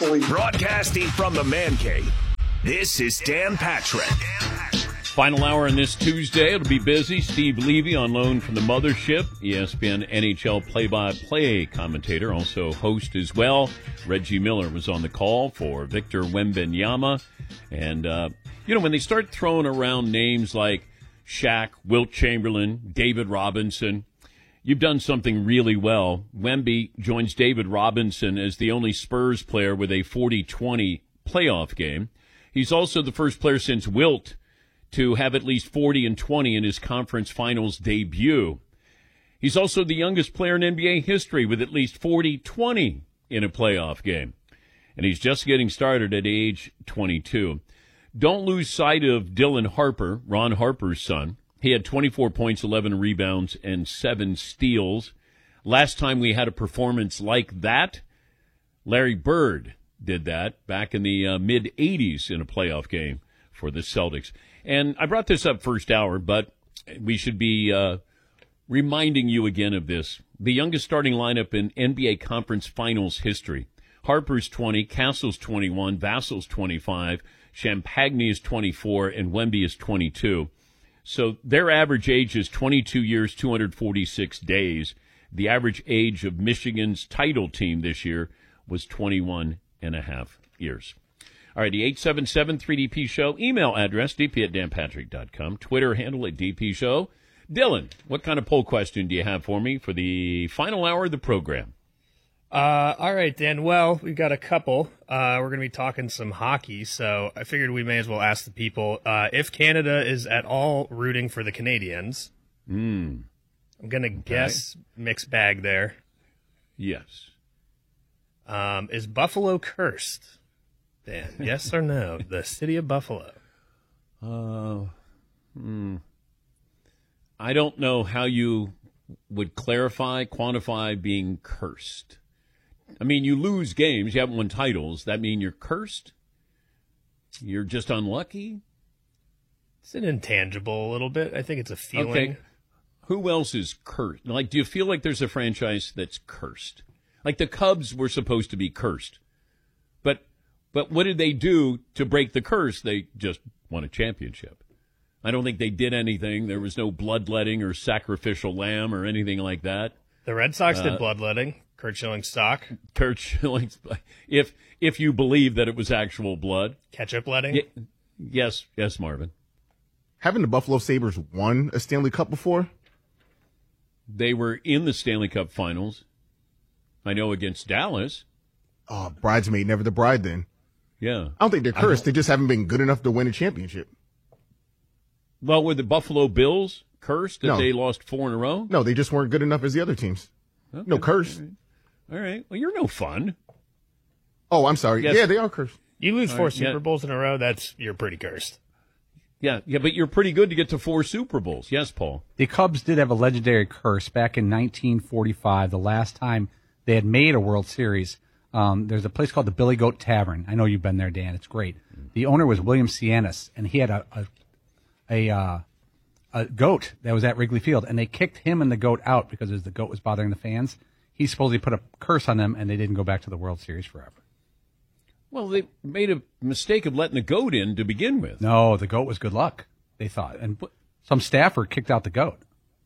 respectfully. Broadcasting from the Man Cave, this is Dan Patrick. Final hour on this Tuesday. It'll be busy. Steve Levy on loan from the mothership. ESPN NHL play-by-play commentator, also host as well. Reggie Miller was on the call for Victor Wembanyama. And, when they start throwing around names like Shaq, Wilt Chamberlain, David Robinson, you've done something really well. Wemby joins David Robinson as the only Spurs player with a 40-20 playoff game. He's also the first player since Wilt to have at least 40 and 20 in his conference finals debut. He's also the youngest player in NBA history with at least 40-20 in a playoff game. And he's just getting started at age 22. Don't lose sight of Dylan Harper, Ron Harper's son. He had 24 points, 11 rebounds, and 7 steals. Last time we had a performance like that, Larry Bird did that back in the mid-'80s in a playoff game for the Celtics. And I brought this up first hour, but we should be reminding you again of this. The youngest starting lineup in NBA Conference Finals history. Harper's 20, Castle's 21, Vassal's 25, Champagny is 24, and Wemby is 22. So their average age is 22 years, 246 days. The average age of Michigan's title team this year was 21 and a half years. All right, the 877-3DP Show. Email address, dp@danpatrick.com. Twitter handle at DP Show. Dylan, what kind of poll question do you have for me for the final hour of the program? All right, Dan. Well, we've got a couple. We're going to be talking some hockey, so I figured we may as well ask the people if Canada is at all rooting for the Canadians. I'm going to guess mixed bag there. Yes. Is Buffalo cursed? Dan, yes or no? The city of Buffalo. I don't know how you would quantify being cursed. I mean, you lose games, you haven't won titles. That mean you're cursed? You're just unlucky? It's an intangible a little bit. I think it's a feeling. Okay. Who else is cursed? Like, do you feel like there's a franchise that's cursed? Like the Cubs were supposed to be cursed. But what did they do to break the curse? They just won a championship. I don't think they did anything. There was no bloodletting or sacrificial lamb or anything like that. The Red Sox did bloodletting. Curt Schilling's stock. Curt Schilling's, if you believe that it was actual blood. Ketchup letting? Yes, Marvin. Haven't the Buffalo Sabres won a Stanley Cup before? They were in the Stanley Cup Finals. I know against Dallas. Oh, bridesmaid, never the bride then. Yeah. I don't think they're cursed. They just haven't been good enough to win a championship. Well, were the Buffalo Bills cursed that they lost 4 in a row? No, they just weren't good enough as the other teams. Okay. No curse. All right. Well, you're no fun. Oh, I'm sorry. Yes. Yeah, they are cursed. You lose 4 Super Bowls in a row, you're pretty cursed. Yeah, but you're pretty good to get to 4 Super Bowls. Yes, Paul. The Cubs did have a legendary curse back in 1945, the last time they had made a World Series. There's a place called the Billy Goat Tavern. I know you've been there, Dan. It's great. The owner was William Cianis, and he had a goat that was at Wrigley Field, and they kicked him and the goat out because the goat was bothering the fans. He supposedly put a curse on them, and they didn't go back to the World Series forever. Well, they made a mistake of letting the goat in to begin with. No, the goat was good luck, they thought. And some staffer kicked out the goat.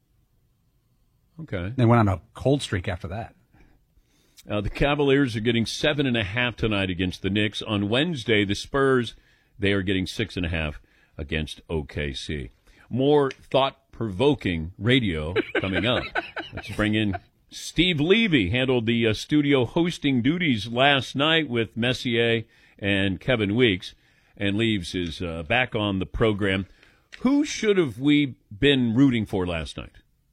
Okay. They went on a cold streak after that. The Cavaliers are getting 7.5 tonight against the Knicks. On Wednesday, the Spurs, they are getting 6.5 against OKC. More thought-provoking radio coming up. Let's bring in Steve Levy. Handled the studio hosting duties last night with Messier and Kevin Weeks, and Leaves is back on the program. Who should have we been rooting for last night?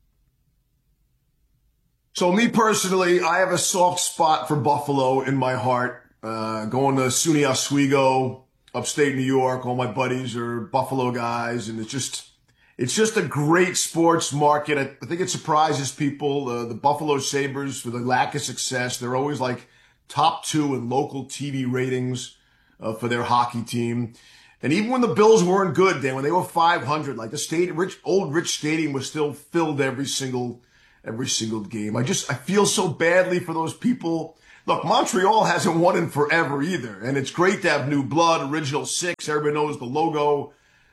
So me personally, I have a soft spot for Buffalo in my heart. Going to SUNY Oswego, upstate New York, all my buddies are Buffalo guys, and it's just a great sports market. I think it surprises people. The Buffalo Sabres, for the lack of success, they're always like top 2 in local TV ratings for their hockey team. And even when the Bills weren't good, Dan, when they were 500, like the old Rich Stadium was still filled every single game. I feel so badly for those people look, Montreal hasn't won in forever either. And it's great to have new blood, original six. Everybody knows the logo.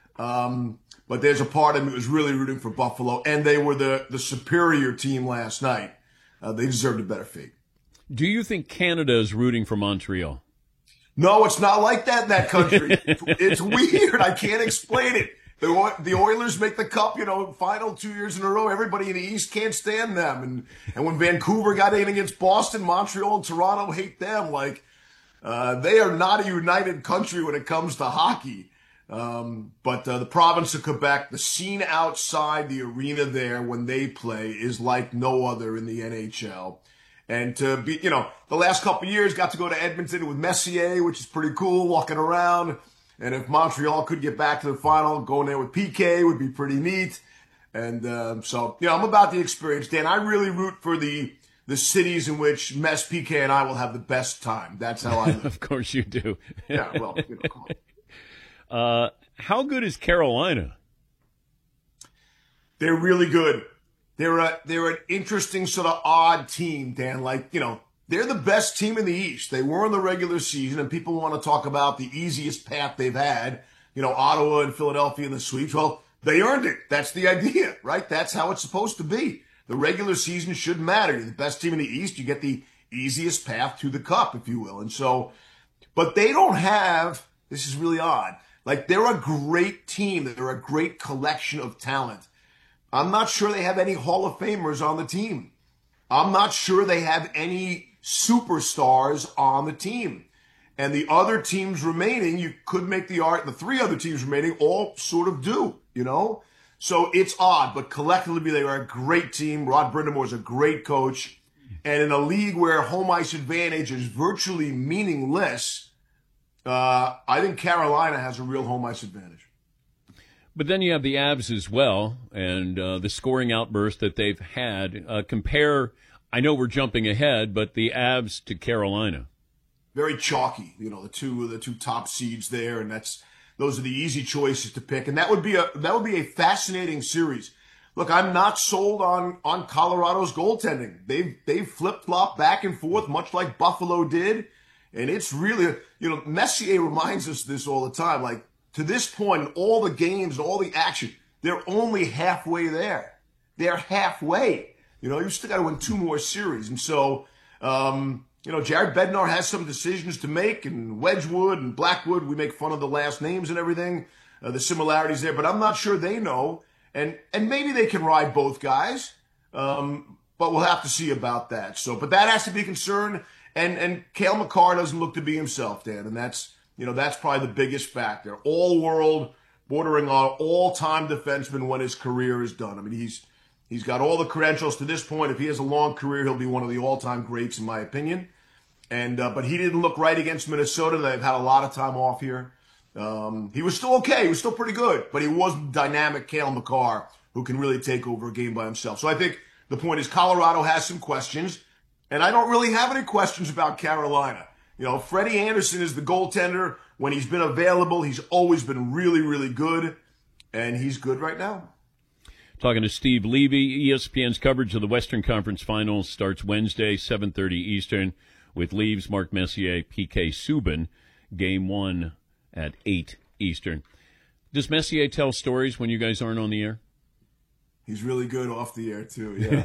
But there's a part of me that was really rooting for Buffalo, and they were the superior team last night. They deserved a better fate. Do you think Canada is rooting for Montreal? No, it's not like that in that country. It's weird. I can't explain it. The Oilers make the cup, final 2 years in a row. Everybody in the East can't stand them. And when Vancouver got in against Boston, Montreal and Toronto hate them. They are not a united country when it comes to hockey. But the province of Quebec, the scene outside the arena there when they play is like no other in the NHL. And to be, the last couple of years got to go to Edmonton with Messier, which is pretty cool, walking around. And if Montreal could get back to the final, going there with PK would be pretty neat. And so, I'm about the experience, Dan. I really root for the cities in which Mess, PK, and I will have the best time. That's how I live. Of course you do. Yeah, well, come on. How good is Carolina? They're really good. They're an interesting sort of odd team, Dan. They're the best team in the East. They were in the regular season, and people want to talk about the easiest path they've had. Ottawa and Philadelphia in the sweeps. Well, they earned it. That's the idea, right? That's how it's supposed to be. The regular season should matter. You're the best team in the East. You get the easiest path to the cup, if you will. And so, but they don't have, this is really odd. They're a great team. They're a great collection of talent. I'm not sure they have any Hall of Famers on the team. I'm not sure they have any superstars on the team. And the other teams remaining, you could make the three other teams remaining all sort of do, So it's odd, but collectively they are a great team. Rod Brind'Amour is a great coach. And in a league where home ice advantage is virtually meaningless, I think Carolina has a real home ice advantage. But then you have the Avs as well, and the scoring outburst that they've had. Compare, I know we're jumping ahead, but the Avs to Carolina. Very chalky, the two top seeds there, and those are the easy choices to pick. And that would be a fascinating series. Look, I'm not sold on Colorado's goaltending. They've flip-flopped back and forth, much like Buffalo did. And it's really, Messier reminds us this all the time. To this point, in all the games, all the action, they're only halfway there. They're halfway. You still got to win two more series. And so, Jared Bednar has some decisions to make, and Wedgwood and Blackwood, we make fun of the last names and everything, the similarities there, but I'm not sure they know. And maybe they can ride both guys, but we'll have to see about that. So, but that has to be a concern. And Cale Makar doesn't look to be himself, Dan, and that's probably the biggest factor. All-world, bordering on all-time defenseman when his career is done. I mean, he's got all the credentials to this point. If he has a long career, he'll be one of the all-time greats, in my opinion. And but he didn't look right against Minnesota. They've had a lot of time off here. He was still okay. He was still pretty good, but he wasn't dynamic Cale Makar, who can really take over a game by himself. So I think the point is Colorado has some questions, and I don't really have any questions about Carolina. Freddie Anderson is the goaltender. When he's been available, he's always been really, really good, and he's good right now. Talking to Steve Levy, ESPN's coverage of the Western Conference Finals starts Wednesday, 7:30 Eastern, with Leaves, Mark Messier, PK Subban. Game 1 at 8 Eastern. Does Messier tell stories when you guys aren't on the air? He's really good off the air, too. Yeah,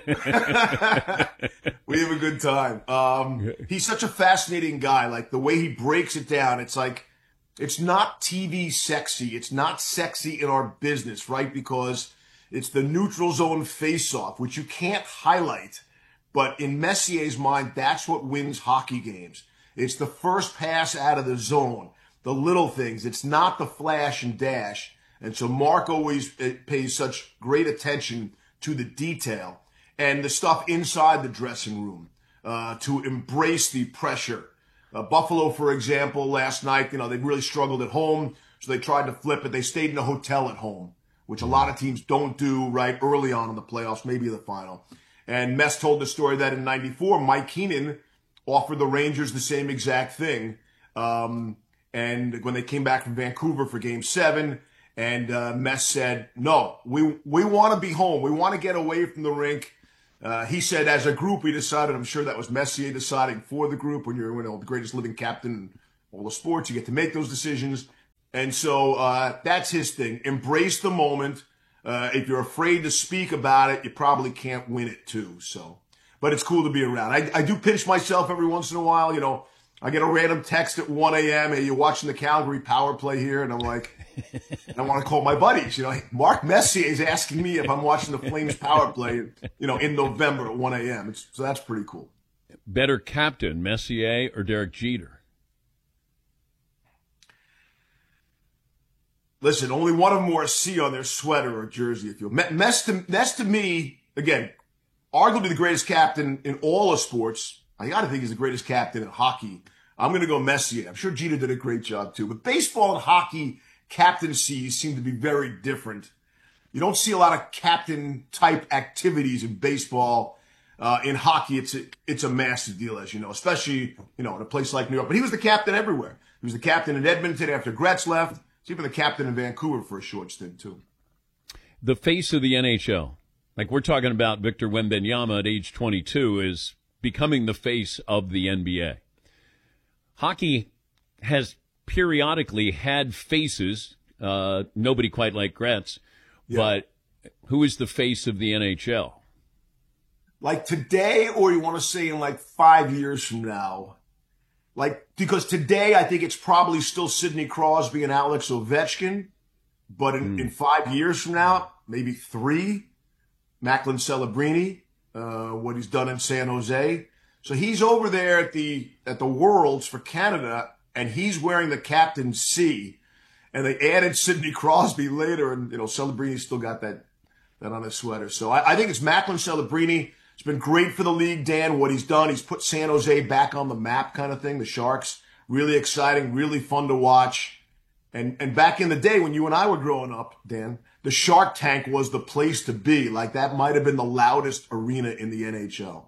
we have a good time. He's such a fascinating guy. The way he breaks it down, it's it's not TV sexy. It's not sexy in our business, right? Because it's the neutral zone face-off, which you can't highlight. But in Messier's mind, that's what wins hockey games. It's the first pass out of the zone, the little things. It's not the flash and dash. And so Mark always pays such great attention to the detail and the stuff inside the dressing room to embrace the pressure. Buffalo, for example, last night, they really struggled at home, so they tried to flip it. They stayed in a hotel at home, which a lot of teams don't do right early on in the playoffs, maybe the final. And Mess told the story that in '94, Mike Keenan offered the Rangers the same exact thing. And when they came back from Vancouver for Game 7, and Mess said, no, we want to be home. We want to get away from the rink. He said, as a group, we decided, I'm sure that was Messier deciding for the group. When you're the greatest living captain in all the sports, you get to make those decisions. And so that's his thing. Embrace the moment. If you're afraid to speak about it, you probably can't win it too. So, but it's cool to be around. I do pinch myself every once in a while. I get a random text at 1 a.m. Hey, you're watching the Calgary power play here. And I'm like, I want to call my buddies. Mark Messier is asking me if I'm watching the Flames power play, in November at 1 a.m. So that's pretty cool. Better captain, Messier or Derek Jeter? Listen, only one of them wore a C on their sweater or jersey. If you Mess to me, again, arguably the greatest captain in all of sports. I got to think he's the greatest captain in hockey. I'm going to go Messier. I'm sure Jeter did a great job too. But baseball and hockey captaincies seem to be very different. You don't see a lot of captain-type activities in baseball. In hockey, it's a massive deal, as you know, especially, in a place like New York. But he was the captain everywhere. He was the captain in Edmonton after Gretz left. He's even the captain in Vancouver for a short stint, too. The face of the NHL, like we're talking about Victor Wembanyama at age 22, is becoming the face of the NBA. Hockey has periodically had faces, nobody quite like Gretz, but who is the face of the NHL? Like today, or you want to say in like 5 years from now? Because today I think it's probably still Sidney Crosby and Alex Ovechkin, but in 5 years from now, maybe 3, Macklin Celebrini, what he's done in San Jose. So he's over there at the Worlds for Canada, and he's wearing the captain C, and they added Sidney Crosby later, and Celebrini still got that on his sweater. So I think it's Macklin Celebrini. It's been great for the league, Dan, what he's done. He's put San Jose back on the map kind of thing, the Sharks. Really exciting, really fun to watch. And back in the day when you and I were growing up, Dan, the Shark Tank was the place to be. Like that might have been the loudest arena in the NHL.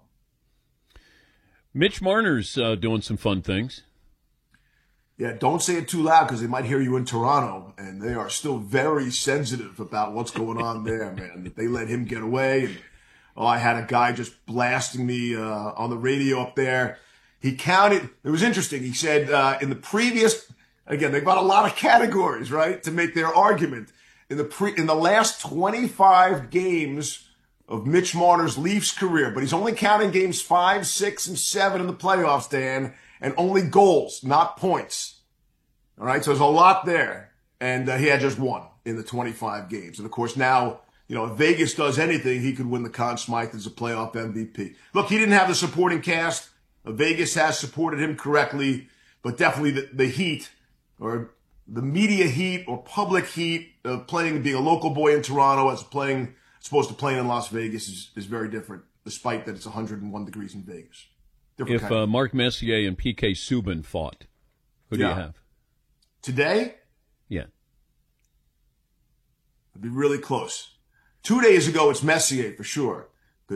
Mitch Marner's doing some fun things. Yeah, don't say it too loud because they might hear you in Toronto, and they are still very sensitive about what's going on there, man. They let him get away, and I had a guy just blasting me on the radio up there. He counted. It was interesting. He said in the previous, again, they've got a lot of categories, right, to make their argument. In the last 25 games of Mitch Marner's Leafs career, but he's only counting games 5, 6, and 7 in the playoffs, Dan, and only goals, not points. All right, so there's a lot there, and he had just 1 in the 25 games. And of course now, if Vegas does anything, he could win the Conn Smythe as a playoff MVP. Look, he didn't have the supporting cast. Vegas has supported him correctly, but definitely the heat, or the media heat, or public heat of being a local boy in Toronto as supposed to playing in Las Vegas is very different, despite that it's 101 degrees in Vegas. Different if Mark Messier and PK Subban fought, who do you have? Today? Yeah. It'd be really close. 2 days ago, it's Messier for sure.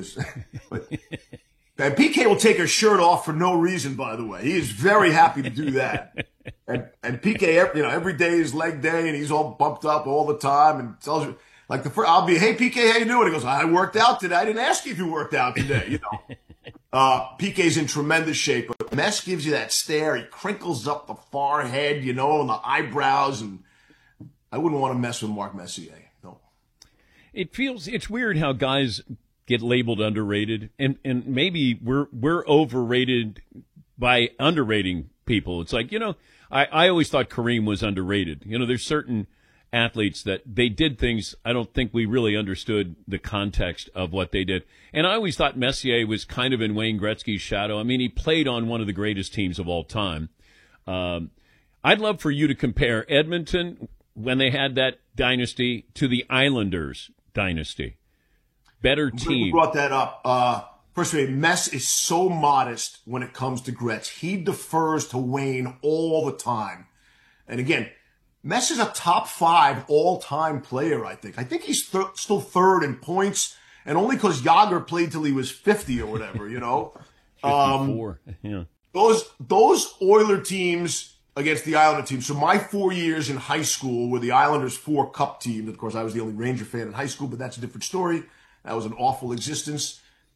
And PK will take his shirt off for no reason, by the way. He is very happy to do that. And PK, every day is leg day, and he's all bumped up all the time, and tells you, like I'll be, hey PK, how you doing? He goes, I worked out today. I didn't ask you if you worked out today. PK's in tremendous shape, but Mess gives you that stare. He crinkles up the forehead, and the eyebrows, and I wouldn't want to mess with Mark Messier. No. It's weird how guys get labeled underrated, and maybe we're overrated by underrating people. It's like, I always thought Kareem was underrated. There's certain athletes that they did things I don't think we really understood the context of what they did. And I always thought Messier was kind of in Wayne Gretzky's shadow. I mean, he played on one of the greatest teams of all time. I'd love for you to compare Edmonton, when they had that dynasty, to the Islanders dynasty. Better team. You brought that up. First of all, Mess is so modest when it comes to Gretz. He defers to Wayne all the time. And again, Mess is a top 5 all-time player, I think. I think he's still third in points, and only because Yager played till he was 50 or whatever, 54, yeah. Those Oiler teams against the Islander team. So my 4 years in high school were the Islanders' 4 cup teams. Of course, I was the only Ranger fan in high school, but that's a different story. That was an awful existence.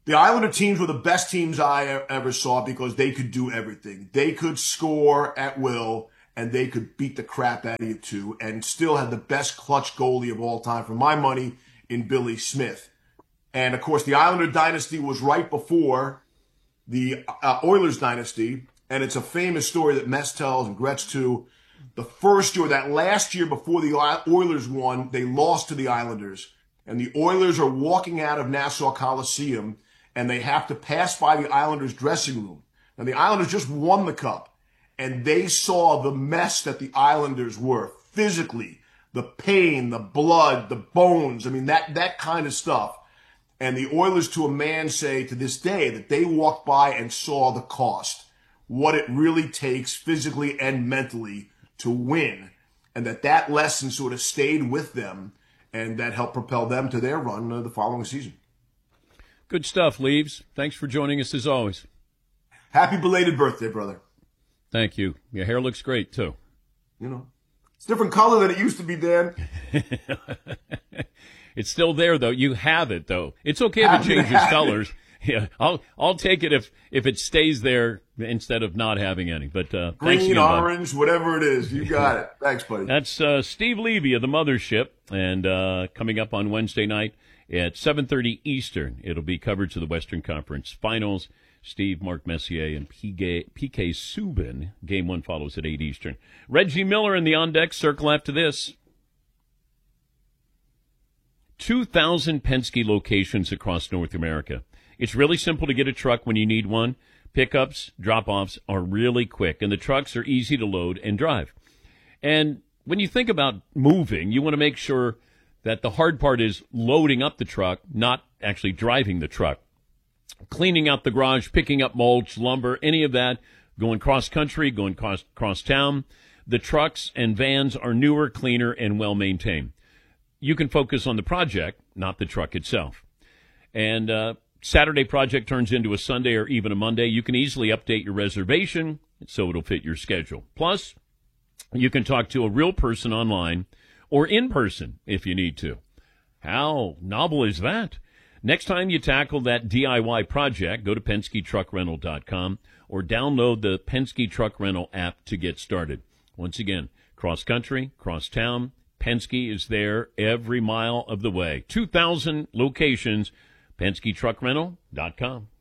The Islander teams were the best teams I ever saw because they could do everything. They could score at will, and they could beat the crap out of you too, and still had the best clutch goalie of all time, for my money, in Billy Smith. And, of course, the Islander dynasty was right before the Oilers dynasty, and it's a famous story that Mess tells, and Gretz too. The first year, that last year before the Oilers won, they lost to the Islanders. And the Oilers are walking out of Nassau Coliseum, and they have to pass by the Islanders' dressing room. Now, the Islanders just won the cup, and they saw the mess that the Islanders were physically, the pain, the blood, the bones, I mean, that kind of stuff. And the Oilers, to a man, say to this day that they walked by and saw the cost, what it really takes physically and mentally to win, and that lesson sort of stayed with them, and that helped propel them to their run the following season. Good stuff, Leaves. Thanks for joining us as always. Happy belated birthday, brother. Thank you. Your hair looks great, too. You know, it's a different color than it used to be, Dan. It's still there, though. You have it, though. It's okay if it changes colors. Yeah, I'll take it if it stays there instead of not having any. But thanks green, again, orange, whatever it is, you got it. Thanks, buddy. That's Steve Levy of the Mothership, and coming up on Wednesday night at 7:30 Eastern, it'll be coverage of the Western Conference Finals. Steve, Mark Messier, and PK Subban. Game 1 follows at 8 Eastern. Reggie Miller in the on deck circle after this. 2,000 Penske locations across North America. It's really simple to get a truck when you need one. Pickups, drop-offs are really quick, and the trucks are easy to load and drive. And when you think about moving, you want to make sure that the hard part is loading up the truck, not actually driving the truck. Cleaning out the garage, picking up mulch, lumber, any of that, going cross-country, going cross-town. The trucks and vans are newer, cleaner, and well-maintained. You can focus on the project, not the truck itself. And Saturday project turns into a Sunday or even a Monday. You can easily update your reservation so it'll fit your schedule. Plus, you can talk to a real person online or in person if you need to. How novel is that? Next time you tackle that DIY project, go to PenskeTruckRental.com or download the Penske Truck Rental app to get started. Once again, cross-country, cross-town, Penske is there every mile of the way. 2,000 locations, PenskeTruckRental.com.